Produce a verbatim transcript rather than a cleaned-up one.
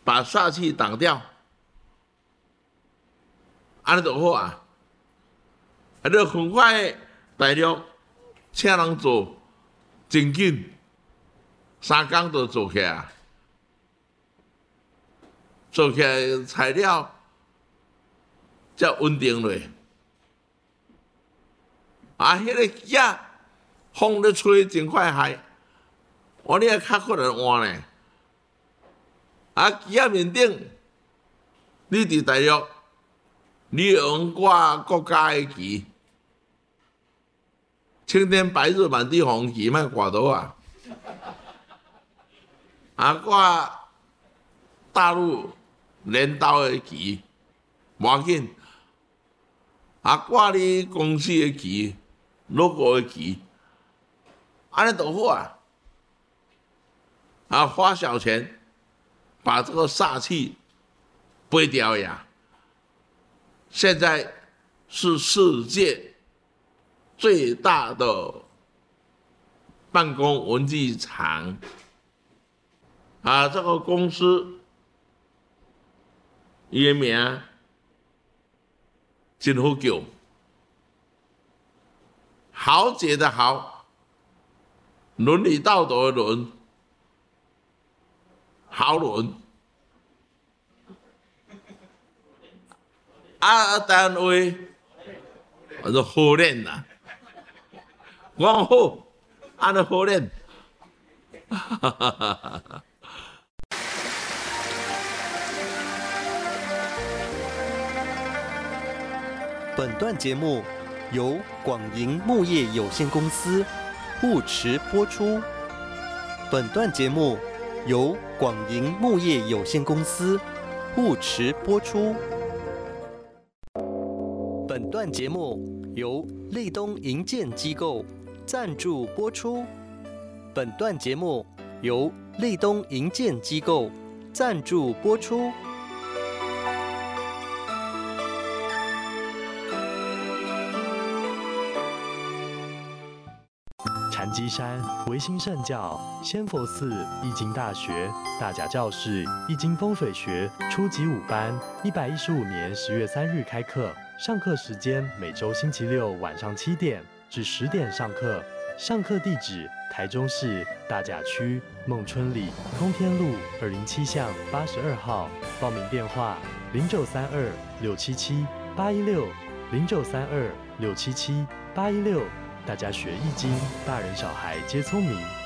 把煞气挡掉，安尼就好啊。啊，你很快大陆请人做，真紧，三工就做起来，做起来材料才稳定落。啊，迄、那个鸡啊，风咧吹真快害，我你也较可能换咧。啊，鸡啊面顶，你伫大陆，你用挂国家的旗，青天白日满地红旗莫挂倒啊！啊，挂大陆镰刀的旗，无要紧。啊，挂你公司的旗。logo 的旗，安尼就好啊！啊，花小钱把这个煞气背掉呀！现在是世界最大的办公文具厂啊，这个公司伊的名真好叫。豪杰的豪，伦理道德的伦，豪伦。啊，单位我说好练呐，我讲好，安尼好练。 本段节目由广盈木业有限公司护持播出。本段节目由广盈木业有限公司护持播出。本段节目由立东营建机构赞助播出。本段节目由立东营建机构赞助播出。 禅机山维新圣教仙佛寺易经大学大甲教室易经风水学初级五班，一百一十五年十月三日开课。上课时间每周星期六晚上七点至十点上课。上课地址：台中市大甲区孟春里通天路二零七巷八十二号。报名电话：零九三二六七七八一六零九三二六七七八一六。大家学易经，大人小孩皆聪明。